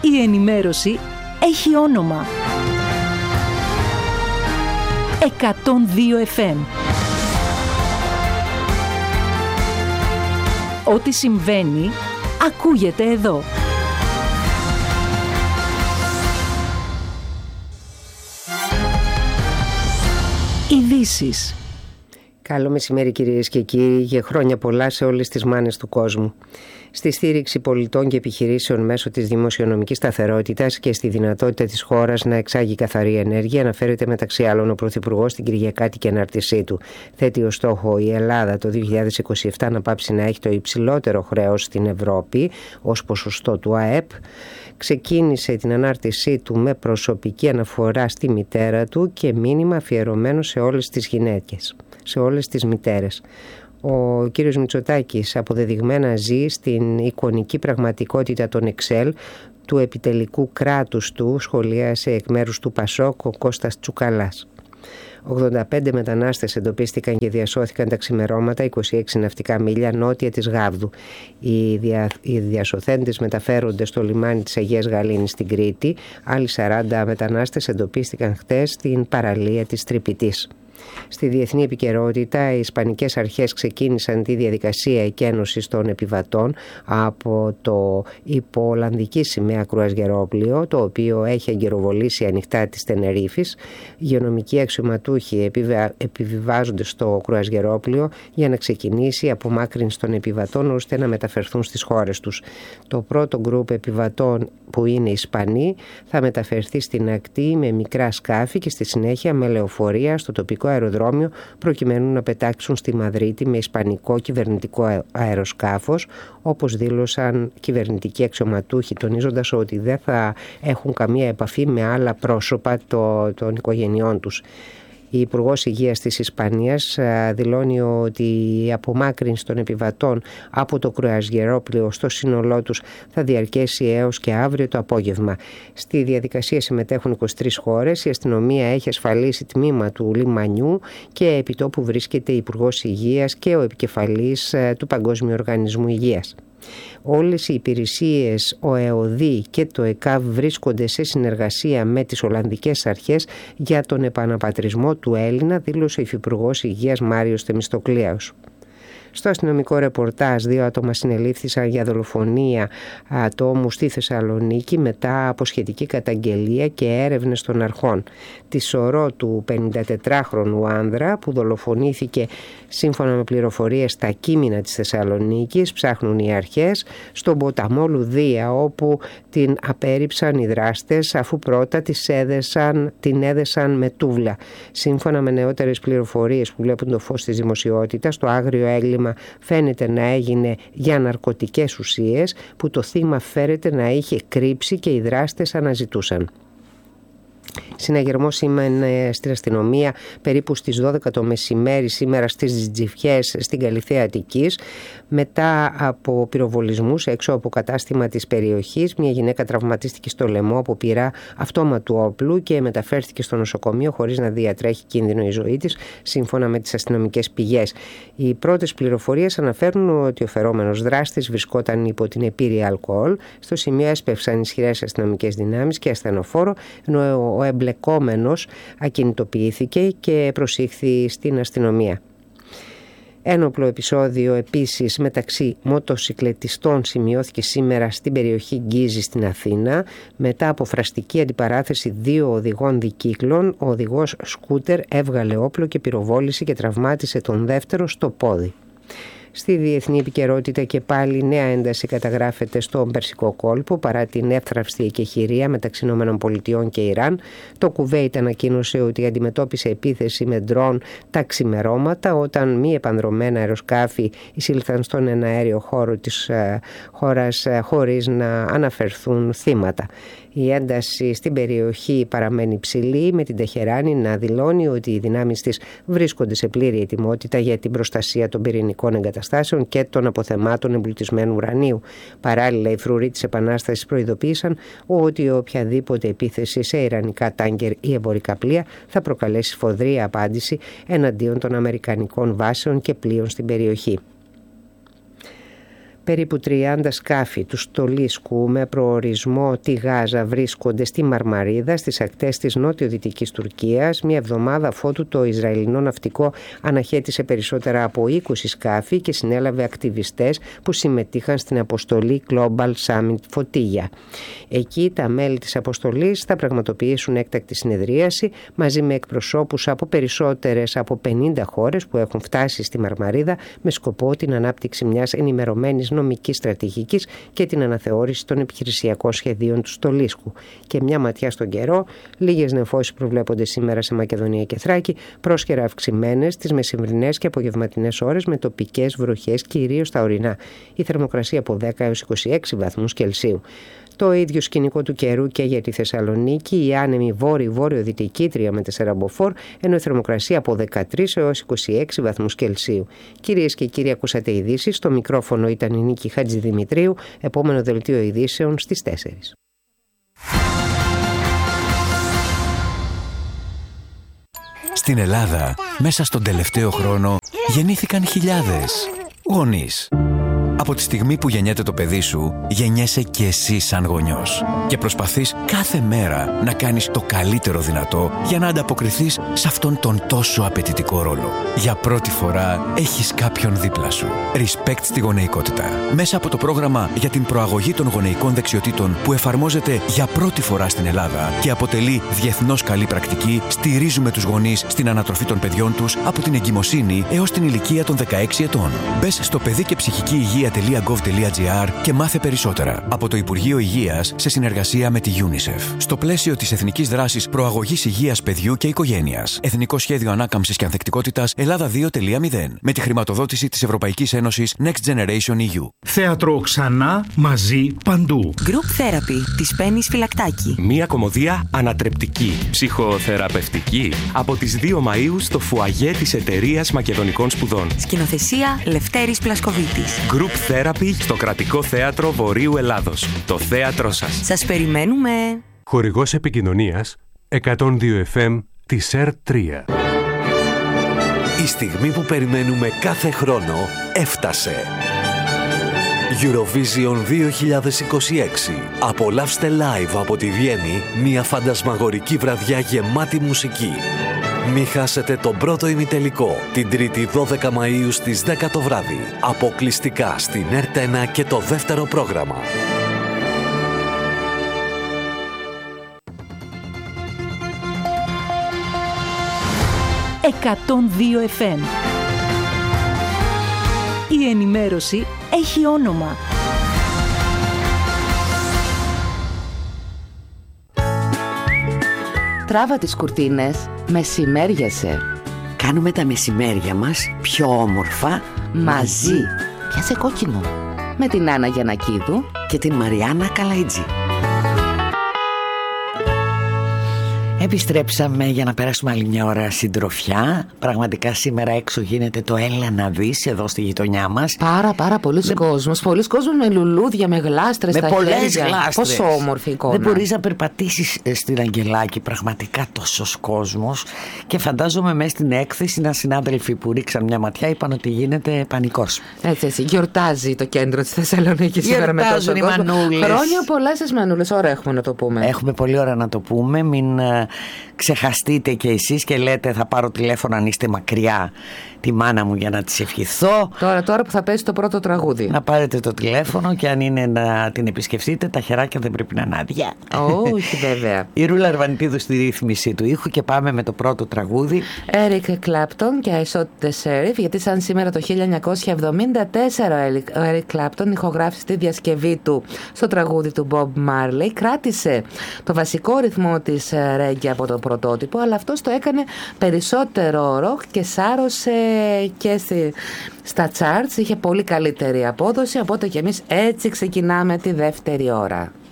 Η ενημέρωση έχει όνομα. 102 FM. Ό,τι συμβαίνει, ακούγεται εδώ. Ειδήσεις. Καλό μεσημέρι κυρίες και κύριοι και χρόνια πολλά σε όλες τις μάνες του κόσμου. Στη στήριξη πολιτών και επιχειρήσεων μέσω της δημοσιονομικής σταθερότητας και στη δυνατότητα της χώρας να εξάγει καθαρή ενέργεια, αναφέρεται μεταξύ άλλων ο Πρωθυπουργός στην Κυριακάτικη ανάρτησή του. Θέτει ως στόχο η Ελλάδα το 2027 να πάψει να έχει το υψηλότερο χρέος στην Ευρώπη ως ποσοστό του ΑΕΠ. Ξεκίνησε την ανάρτησή του με προσωπική αναφορά στη μητέρα του και μήνυμα αφιερωμένο σε όλες τις γυναίκες, σε όλες τις μητέρες. Ο κύριος Μητσοτάκης αποδεδειγμένα ζει στην εικονική πραγματικότητα των Excel του επιτελικού κράτους του, σχολίασε εκ μέρους του Πασόκ ο Κώστας Τσουκαλάς. 85 μετανάστες εντοπίστηκαν και διασώθηκαν τα ξημερώματα 26 ναυτικά μίλια νότια της Γάβδου. Οι διασωθέντες μεταφέρονται στο λιμάνι της Αγίας Γαλήνης στην Κρήτη. Άλλοι 40 μετανάστες εντοπίστηκαν χτες στην παραλία της Τρυπητής. Στη διεθνή επικαιρότητα, οι Ισπανικές αρχές ξεκίνησαν τη διαδικασία εκένωσης των επιβατών από το υπό Ολλανδική σημαία κρουαζιερόπλοιο, το οποίο έχει εγκαιροβολήσει ανοιχτά της Τενερίφης. Υγειονομικοί αξιωματούχοι επιβιβάζονται στο κρουαζιερόπλοιο για να ξεκινήσει η απομάκρυνση των επιβατών ώστε να μεταφερθούν στις χώρες τους. Το πρώτο γκρουπ επιβατών, που είναι Ισπανοί, θα μεταφερθεί στην ακτή με μικρά σκάφη και στη συνέχεια με λεωφορεία στο τοπικό αεροδρόμιο προκειμένου να πετάξουν στη Μαδρίτη με ισπανικό κυβερνητικό αεροσκάφος, όπως δήλωσαν κυβερνητικοί αξιωματούχοι, τονίζοντας ότι δεν θα έχουν καμία επαφή με άλλα πρόσωπα των οικογενειών τους. Η Υπουργός Υγείας της Ισπανίας δηλώνει ότι η απομάκρυνση των επιβατών από το κρουαζιερόπλοιο στο σύνολό τους θα διαρκέσει έως και αύριο το απόγευμα. Στη διαδικασία συμμετέχουν 23 χώρες. Η αστυνομία έχει ασφαλίσει τμήμα του λιμανιού και επί τόπου βρίσκεται η Υπουργός Υγείας και ο επικεφαλής του Παγκόσμιου Οργανισμού Υγείας. Όλες οι υπηρεσίες, ο ΕΟΔΗ και το ΕΚΑΒ βρίσκονται σε συνεργασία με τις Ολλανδικές αρχές για τον επαναπατρισμό του Έλληνα, δήλωσε ο Υφυπουργός Υγείας Μάριος Θεμιστοκλέος. Στο αστυνομικό ρεπορτάζ, 2 άτομα συνελήφθησαν για δολοφονία ατόμου στη Θεσσαλονίκη μετά από σχετική καταγγελία και έρευνες των αρχών. Τη σωρό του 54χρονου άνδρα που δολοφονήθηκε σύμφωνα με πληροφορίες στα Κείμηνα της Θεσσαλονίκης ψάχνουν οι αρχές στον ποταμό Λουδία, όπου την απέρριψαν οι δράστες αφού πρώτα την έδεσαν με τούβλα. Σύμφωνα με νεότερες πληροφορίες που βλέπουν το φως της δημοσιότητας, το άγριο έγκλημα φαίνεται να έγινε για ναρκωτικές ουσίες που το θύμα φέρεται να είχε κρύψει και οι δράστες αναζητούσαν. Συναγερμός σήμαινε στην αστυνομία περίπου στις 12 το μεσημέρι σήμερα στις Τζιφιές στην Καλυθέα Αττικής. Μετά από πυροβολισμούς έξω από κατάστημα της περιοχής, μια γυναίκα τραυματίστηκε στο λαιμό από πυρά αυτόματου όπλου και μεταφέρθηκε στο νοσοκομείο χωρίς να διατρέχει κίνδυνο η ζωή της, σύμφωνα με τις αστυνομικές πηγές. Οι πρώτες πληροφορίες αναφέρουν ότι ο φερόμενος δράστης βρισκόταν υπό την επίρρεια αλκοόλ. Στο σημείο έσπευσαν ισχυρές αστυνομικές δυνάμεις και ασθενοφόρο, ενώ ο εμπλεκόμενος ακινητοποιήθηκε και προσήχθη στην αστυνομία. Ένοπλο επεισόδιο επίσης μεταξύ μοτοσικλετιστών σημειώθηκε σήμερα στην περιοχή Γκίζη στην Αθήνα. Μετά από φραστική αντιπαράθεση 2 οδηγών δικύκλων, ο οδηγός σκούτερ έβγαλε όπλο και πυροβόλησε και τραυμάτισε τον δεύτερο στο πόδι. Στη διεθνή επικαιρότητα και πάλι νέα ένταση καταγράφεται στον Περσικό κόλπο παρά την εύθραυστη εκεχηρία μεταξύ ΗΠΑ και Ιράν. Το Κουβέιτ ανακοίνωσε ότι αντιμετώπισε επίθεση με ντρόν τα ξημερώματα όταν μη επανδρωμένα αεροσκάφη εισήλθαν στον εναέριο χώρο της χώρας χωρίς να αναφερθούν θύματα. Η ένταση στην περιοχή παραμένει ψηλή, με την Τεχεράνη να δηλώνει ότι οι δυνάμεις της βρίσκονται σε πλήρη ετοιμότητα για την προστασία των πυρηνικών εγκαταστάσεων και των αποθεμάτων εμπλουτισμένου ουρανίου. Παράλληλα, οι φρουροί της Επανάστασης προειδοποίησαν ότι οποιαδήποτε επίθεση σε ιρανικά τάγκερ ή εμπορικά πλοία θα προκαλέσει σφοδρή απάντηση εναντίον των αμερικανικών βάσεων και πλοίων στην περιοχή. Περίπου 30 σκάφη του Στολίσκου με προορισμό τη Γάζα βρίσκονται στη Μαρμαρίδα, στις ακτές της νότιο-δυτικής Τουρκίας, μια εβδομάδα αφότου το Ισραηλινό ναυτικό αναχέτησε περισσότερα από 20 σκάφη και συνέλαβε ακτιβιστές που συμμετείχαν στην αποστολή Global Summit Φωτίγια. Εκεί τα μέλη της αποστολής θα πραγματοποιήσουν έκτακτη συνεδρίαση μαζί με εκπροσώπους από περισσότερες από 50 χώρες που έχουν φτάσει στη Μαρμαρίδα με σκοπό την ανάπτυξη μιας ενημερωμένης νομικής στρατηγικής και την αναθεώρηση των επιχειρησιακών σχεδίων του Στολίσκου. Και μια ματιά στον καιρό, λίγες νεφώσεις προβλέπονται σήμερα σε Μακεδονία και Θράκη, πρόσκαιρα αυξημένες τις μεσημβρινές και απογευματινές ώρες με τοπικές βροχές κυρίως στα ορεινά. Η θερμοκρασία από 10 έως 26 βαθμούς Κελσίου. Το ίδιο σκηνικό του καιρού και για τη Θεσσαλονίκη, η άνεμη βόρειο-βορειοδυτική 3 με 4 μποφόρ, ενώ η θερμοκρασία από 13 έως 26 βαθμούς Κελσίου. Κυρίες και κύριοι, ακούσατε ειδήσεις. Στο μικρόφωνο ήταν η Νίκη Χατζηδημητρίου. Επόμενο δελτίο ειδήσεων στις 4. Στην Ελλάδα, μέσα στον τελευταίο χρόνο, γεννήθηκαν χιλιάδες γονείς. Από τη στιγμή που γεννιέται το παιδί σου, γεννιέσαι και εσύ σαν γονιός. Και προσπαθείς κάθε μέρα να κάνεις το καλύτερο δυνατό για να ανταποκριθείς σε αυτόν τον τόσο απαιτητικό ρόλο. Για πρώτη φορά έχεις κάποιον δίπλα σου. Respect στη γονεϊκότητα. Μέσα από το πρόγραμμα για την προαγωγή των γονεϊκών δεξιοτήτων που εφαρμόζεται για πρώτη φορά στην Ελλάδα και αποτελεί διεθνώς καλή πρακτική, στηρίζουμε τους γονείς στην ανατροφή των παιδιών τους από την εγκυμοσύνη έως την ηλικία των 16 ετών. Μπες στο παιδί και ψυχική υγεία.gov.gr και μάθε περισσότερα. Από το Υπουργείο Υγείας σε συνεργασία με τη UNICEF. Στο πλαίσιο της Εθνικής Δράσης Προαγωγής Υγείας Παιδιού και Οικογένειας. Εθνικό Σχέδιο Ανάκαμψης και Ανθεκτικότητας Ελλάδα 2.0. Με τη χρηματοδότηση της Ευρωπαϊκής Ένωσης Next Generation EU. Θέατρο ξανά, μαζί, παντού. Group Therapy της Πέννης Φυλακτάκη. Μία κωμωδία ανατρεπτική, ψυχοθεραπευτική. Από τις 2 Μαΐου στο φουαγέ της Εταιρείας Μακεδονικών Σπουδών. Σκηνοθεσία Λευτέρης Πλασκοβίτης. Group Therapy στο Κρατικό Θέατρο Βορείου Ελλάδος. Το θέατρό σας. Σας περιμένουμε. Χορηγός επικοινωνίας 102 FM της ΕΡΤ3. Η στιγμή που περιμένουμε κάθε χρόνο έφτασε. Eurovision 2026. Απολαύστε live από τη Βιέννη μια φαντασμαγορική βραδιά γεμάτη μουσική. Μη χάσετε τον πρώτο ημιτελικό την 3η 12 Μαΐου στις 10 το βράδυ. Αποκλειστικά στην ΕΡΤ1 και το δεύτερο πρόγραμμα. «102 FM». Η ενημέρωση έχει όνομα. Τράβα τις κουρτίνες, μεσημέριασε. Κάνουμε τα μεσημέρια μας πιο όμορφα μαζί. Πιάσε κόκκινο. Με την Άννα Γιαννακίδου και την Μαριάννα Καλαϊτζή. Επιστρέψαμε για να περάσουμε άλλη μια ώρα συντροφιά. Πραγματικά σήμερα έξω γίνεται το έλα να δεις εδώ στη γειτονιά μας. Πάρα πολλούς κόσμος. Πολλούς κόσμος με λουλούδια, με γλάστρες στα χέρια. Με πολλές γλάστρες. Πόσο όμορφη εικόνα. Δεν μπορείς να περπατήσεις στην Αγγελάκη. Πραγματικά τόσος κόσμος. Και φαντάζομαι μέσα στην έκθεση να συνάδελφοι που ρίξαν μια ματιά είπαν ότι γίνεται πανικός. Έτσι. Γιορτάζει το κέντρο της Θεσσαλονίκης σήμερα με τόσο κόσμο. Χρόνια πολλά στις μανούλες. Ώρα έχουμε να το πούμε. Έχουμε πολλή ώρα να το πούμε. Μην ξεχαστείτε και εσείς και λέτε θα πάρω τηλέφωνο αν είστε μακριά τη μάνα μου για να της ευχηθώ. Τώρα που θα πέσει το πρώτο τραγούδι. Να πάρετε το τηλέφωνο και αν είναι να την επισκεφτείτε, τα χεράκια δεν πρέπει να είναι άδεια. Όχι βέβαια. Η Ρούλα Αρβανιτίδου στη ρύθμιση του ήχου και πάμε με το πρώτο τραγούδι. Eric Clapton και I Shot the Sheriff, γιατί σαν σήμερα το 1974 ο Eric Clapton ηχογράφησε τη διασκευή του στο τραγούδι του Bob Marley. Κράτησε το βασικό ρυθμό της reggae από το πρωτότυπο, αλλά αυτός το έκανε περισσότερο rock και σάρωσε και στα charts, είχε πολύ καλύτερη απόδοση, οπότε και εμείς έτσι ξεκινάμε τη δεύτερη ώρα.